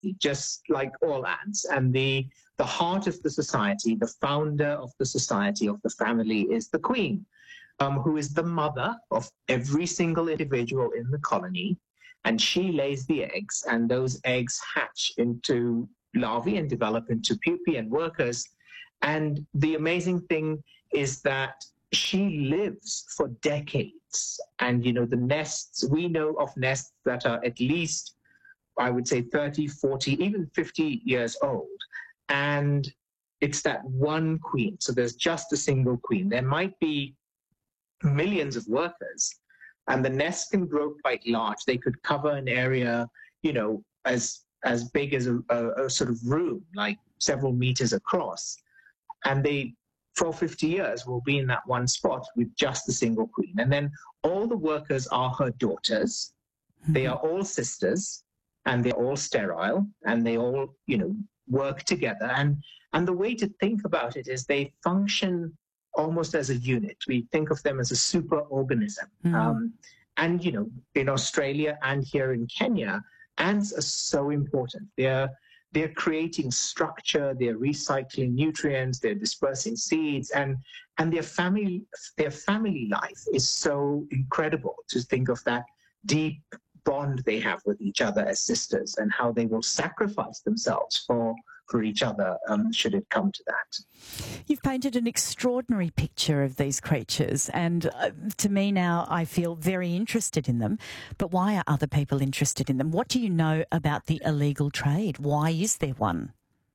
just like all ants. And the heart of the society, the founder of the society, of the family, is the queen, who is the mother of every single individual in the colony. And she lays the eggs, and those eggs hatch into larvae and develop into pupae and workers. And the amazing thing is that she lives for decades. And, the nests, we know of nests that are at least, I would say, 30, 40, even 50 years old. And it's that one queen. So there's just a single queen. There might be millions of workers, and the nest can grow quite large. They could cover an area, as big as a sort of room, like several meters across. And they, for 50 years, will be in that one spot with just a single queen. And then all the workers are her daughters. Mm-hmm. They are all sisters, and they're all sterile, and they all, work together. And the way to think about it is they function almost as a unit. We think of them as a super organism. Mm-hmm. And, in Australia and here in Kenya, ants are so important. They're creating structure, they're recycling nutrients, they're dispersing seeds, and their family life is so incredible, to think of that deep bond they have with each other as sisters, and how they will sacrifice themselves for each other, should it come to that. You've painted an extraordinary picture of these creatures, and to me now I feel very interested in them. But why are other people interested in them? What do you know about the illegal trade? Why is there one?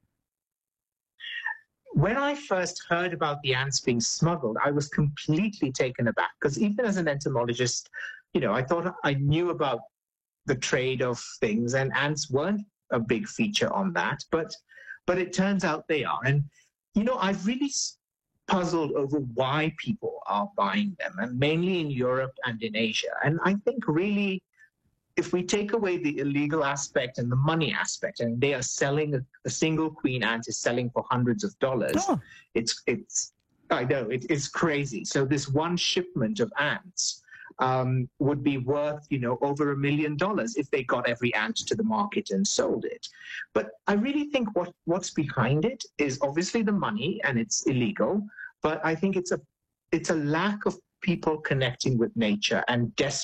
When I first heard about the ants being smuggled, I was completely taken aback, because even as an entomologist, I thought I knew about the trade of things, and ants weren't a big feature on that, but it turns out they are. And, I've really puzzled over why people are buying them, and mainly in Europe and in Asia. And I think really, if we take away the illegal aspect and the money aspect, and they are selling, a single queen ant is selling for hundreds of dollars, it's I know, it's crazy. So this one shipment of ants would be worth, over $1 million if they got every ant to the market and sold it. But I really think what's behind it is obviously the money, and it's illegal. But I think it's a lack of people connecting with nature and